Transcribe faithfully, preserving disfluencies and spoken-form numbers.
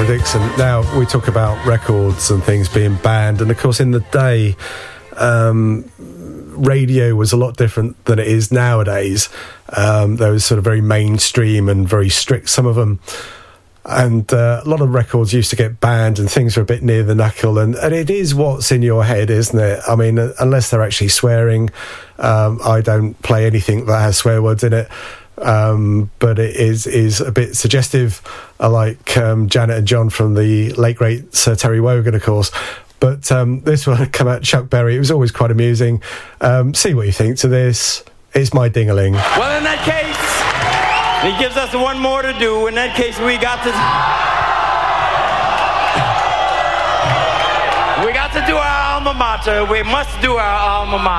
Dixon. Now, we talk about records and things being banned, and of course in the day, um, radio was a lot different than it is nowadays. Um, there was sort of very mainstream and very strict, some of them. And uh, a lot of records used to get banned and things were a bit near the knuckle. And, and it is what's in your head, isn't it? I mean, uh, unless they're actually swearing, um, I don't play anything that has swear words in it. Um, but it is is a bit suggestive. I like um, Janet and John from the late, great Sir Terry Wogan, of course. But um, this one had come out Chuck Berry. It was always quite amusing. Um, see what you think to this. It's My Ding-a-ling. Well, in that case, he gives us one more to do. In that case, we got to... we got to do our alma mater. We must do our alma mater.